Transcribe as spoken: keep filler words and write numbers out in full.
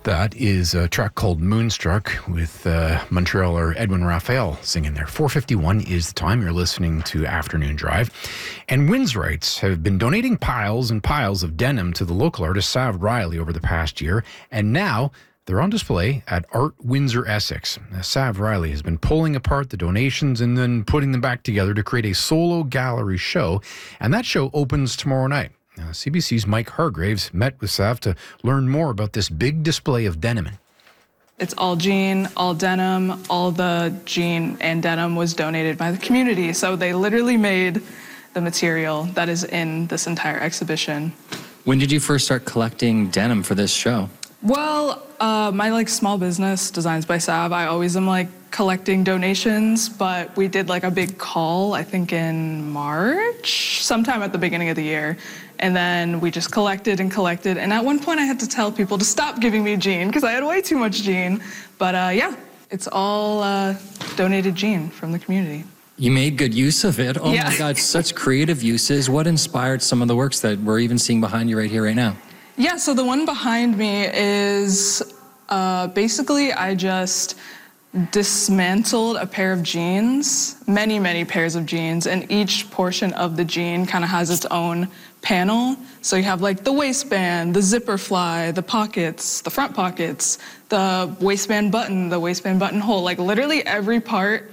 That is a track called Moonstruck with uh, Montrealer Edwin Raphael singing there. four fifty-one is the time. You're listening to Afternoon Drive. And Winsrights have been donating piles and piles of denim to the local artist Sav Riley over the past year. And now they're on display at Art Windsor Essex. Now, Sav Riley has been pulling apart the donations and then putting them back together to create a solo gallery show. And that show opens tomorrow night. Now, C B C's Mike Hargraves met with Sav to learn more about this big display of denim. It's all jean, all denim. All the jean and denim was donated by the community. So they literally made the material that is in this entire exhibition. When did you first start collecting denim for this show? Well, uh, my like small business, Designs by Sav, I always am like collecting donations, but we did like a big call, I think in March, sometime at the beginning of the year. And then we just collected and collected. And at one point I had to tell people to stop giving me jean because I had way too much jean. But uh, yeah, it's all uh, donated jean from the community. You made good use of it. Oh yeah. My God, such creative uses. What inspired some of the works that we're even seeing behind you right here, right now? Yeah, so the one behind me is uh, basically I just dismantled a pair of jeans, many, many pairs of jeans, and each portion of the jean kind of has its own panel. So you have like the waistband, the zipper fly, the pockets, the front pockets, the waistband button, the waistband buttonhole, like literally every part